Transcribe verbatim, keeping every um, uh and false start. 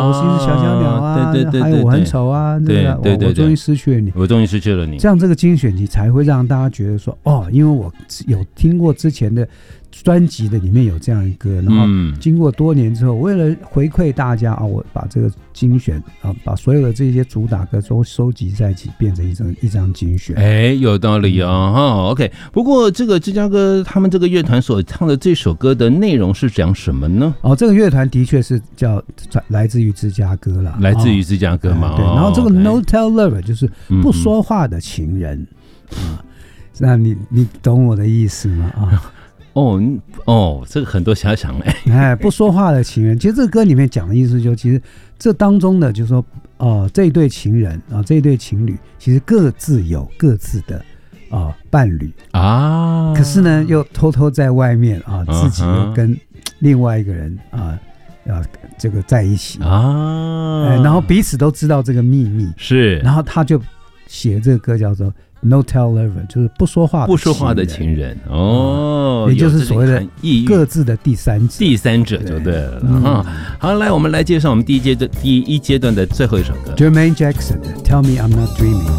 我是一只小小鸟啊， 对对对对， 还有我很丑啊， 对对对， 我终于失去了你， 我终于失去了你。 这样这个精选集才会让大家觉得说，哦，因为我有听过之前的专辑的里面有这样一歌，然后经过多年之后，为了回馈大家啊，我把这个精选啊，把所有的这些主打歌都收集在一起，变成一张一张精选。 哎，有道理哦，哈、嗯、，OK。不过这个芝加哥他们这个乐团所唱的这首歌的内容是讲什么呢？ 哦，这个乐团的确是叫来自于芝加哥啦， 来自于芝加哥嘛。哦、 对，然后这个 No Tell Lover 就是不说话的情人、嗯、啊，那你你懂我的意思吗？啊。 哦哦，这个很多遐想哎， 哎，不说话的情人，其实这个歌里面讲的意思就，其实这当中的就是说，哦、呃，这一对情人啊、呃，这一对情侣，其实各自有各自的啊、呃、伴侣啊，可是呢，又偷偷在外面啊，自己又跟另外一个人啊啊这个在一起啊、哎，然后彼此都知道这个秘密， 是， 然后他就写这个歌叫做。No Tell Lover 就是不说话的不说话的情人哦、 嗯，也就是所谓的各自的第三者， 第三者就对了哈、嗯。好，来我们来介绍我们第一阶段第一阶段的最后一首歌 ，Jermaine Jackson 的 Tell Me I'm Not Dreaming。